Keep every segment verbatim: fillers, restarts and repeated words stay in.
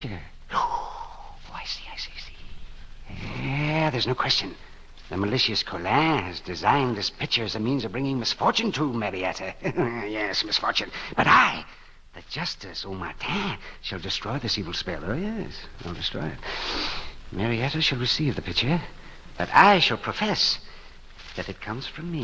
Oh, I see, I see, I see. Yeah, there's no question. The malicious Colin has designed this picture as a means of bringing misfortune to Marietta. Yes, misfortune. But I, the Justice au Martin, shall destroy this evil spell. Oh, yes, I'll destroy it. Marietta shall receive the picture, but I shall profess that it comes from me.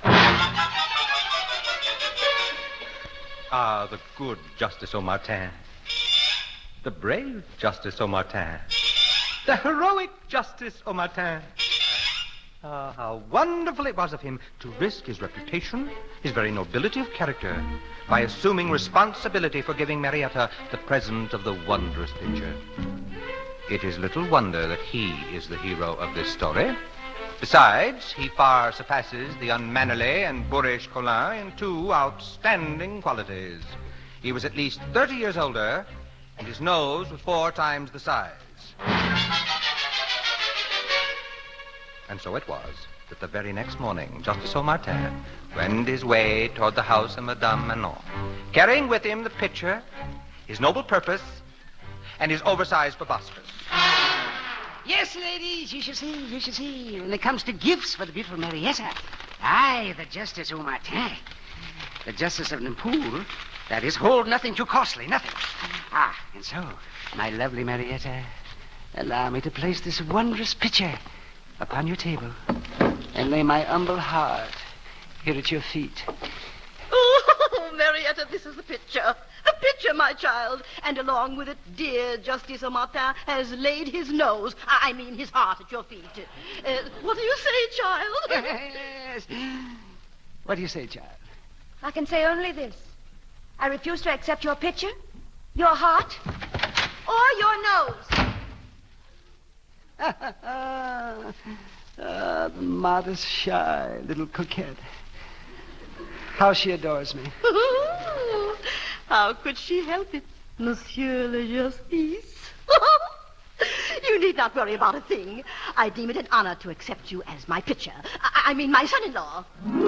Ah, the good Justice au Martin. The brave Justice au Martin. The heroic Justice au Martin. Ah, how wonderful it was of him to risk his reputation, his very nobility of character, by assuming responsibility for giving Marietta the present of the wondrous picture. It is little wonder that he is the hero of this story. Besides, he far surpasses the unmannerly and boorish Colin in two outstanding qualities. He was at least thirty years older, and his nose was four times the size. And so it was that the very next morning, Justice au Martin wended his way toward the house of Madame Manon, carrying with him the picture, his noble purpose, and his oversized proboscis. Yes, ladies, you shall see, you shall see. When it comes to gifts for the beautiful Marietta, I, the Justice au Martin, the Justice of Nampool, that is, hold nothing too costly, nothing. Ah, and so, my lovely Marietta, allow me to place this wondrous picture upon your table and lay my humble heart here at your feet. Oh, Marietta, this is the picture. The picture, my child. And along with it, dear Justice au Martin has laid his nose, I mean his heart, at your feet. Uh, what do you say, child? Yes. What do you say, child? I can say only this. I refuse to accept your picture, your heart, or your nose. Ah, the modest, shy little coquette. How she adores me. How could she help it, Monsieur le Justice? You need not worry about a thing. I deem it an honor to accept you as my picture. I, I mean, my son-in-law.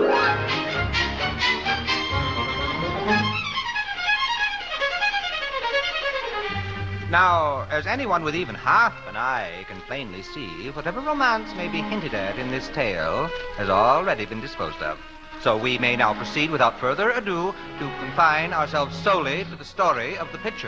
Now, as anyone with even half an eye can plainly see, whatever romance may be hinted at in this tale has already been disposed of. So we may now proceed without further ado to confine ourselves solely to the story of the picture.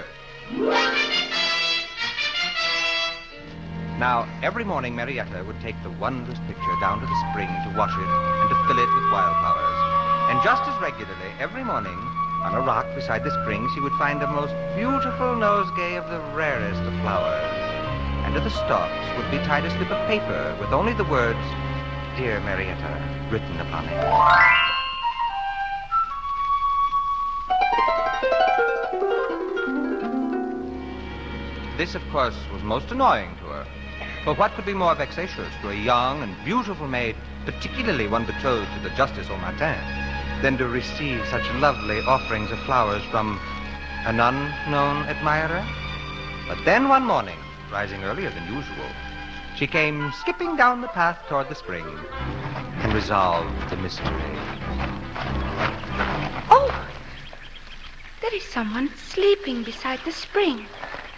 Now, every morning Marietta would take the wondrous picture down to the spring to wash it and to fill it with wildflowers. And just as regularly, every morning, on a rock beside the spring, she would find a most beautiful nosegay of the rarest of flowers. And to the stalks would be tied a slip of paper with only the words, "Dear Marietta," written upon it. This, of course, was most annoying to her. For what could be more vexatious to a young and beautiful maid, particularly one betrothed to the Justice au Martin, than to receive such lovely offerings of flowers from an unknown admirer? But then one morning, rising earlier than usual, she came skipping down the path toward the spring and resolved the mystery. Oh! There is someone sleeping beside the spring.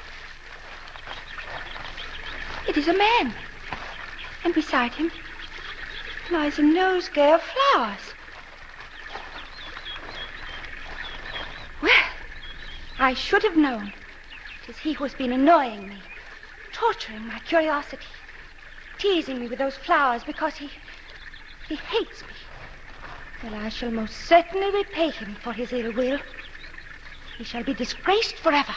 It is a man. And beside him lies a nosegay of flowers. Well, I should have known. It is he who has been annoying me, torturing my curiosity, teasing me with those flowers because he... he hates me. Well, I shall most certainly repay him for his ill will. He shall be disgraced forever.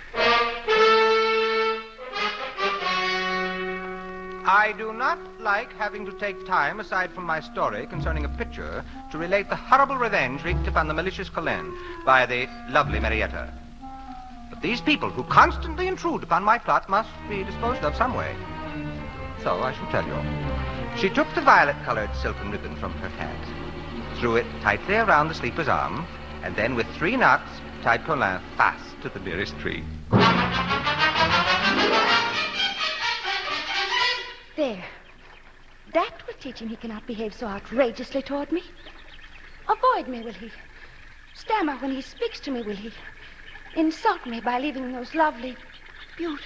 I do not like having to take time aside from my story concerning a picture to relate the horrible revenge wreaked upon the malicious Colin by the lovely Marietta. But these people who constantly intrude upon my plot must be disposed of some way. So I shall tell you. She took the violet-colored silken ribbon from her hat, threw it tightly around the sleeper's arm, and then with three knots tied Colin fast to the nearest tree. There. That will teach him he cannot behave so outrageously toward me. Avoid me, will he? Stammer when he speaks to me, will he? Insult me by leaving those lovely, beautiful.